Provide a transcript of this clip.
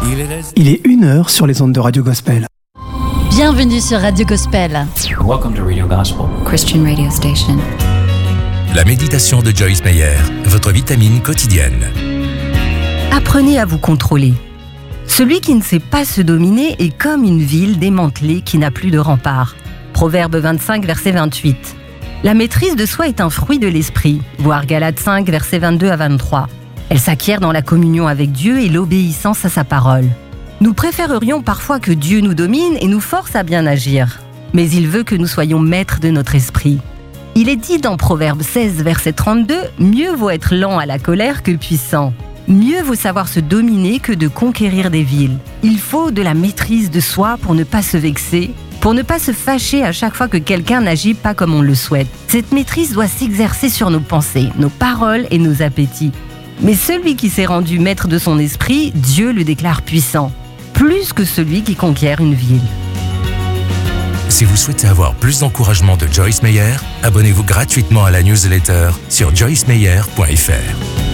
Il est 1h sur les ondes de Radio Gospel. Bienvenue sur Radio Gospel. Welcome to Radio Gospel, Christian radio station. La méditation de Joyce Meyer, votre vitamine quotidienne. Apprenez à vous contrôler. Celui qui ne sait pas se dominer est comme une ville démantelée qui n'a plus de rempart. Proverbe 25, verset 28. La maîtrise de soi est un fruit de l'esprit. Voir Galates 5, versets 22 à 23. Elle s'acquiert dans la communion avec Dieu et l'obéissance à sa parole. Nous préférerions parfois que Dieu nous domine et nous force à bien agir. Mais il veut que nous soyons maîtres de notre esprit. Il est dit dans Proverbe 16, verset 32, « Mieux vaut être lent à la colère que puissant. Mieux vaut savoir se dominer que de conquérir des villes. Il faut de la maîtrise de soi pour ne pas se vexer, pour ne pas se fâcher à chaque fois que quelqu'un n'agit pas comme on le souhaite. Cette maîtrise doit s'exercer sur nos pensées, nos paroles et nos appétits. Mais celui qui s'est rendu maître de son esprit, Dieu le déclare puissant, plus que celui qui conquiert une ville. » Si vous souhaitez avoir plus d'encouragement de Joyce Meyer, abonnez-vous gratuitement à la newsletter sur joycemeyer.fr.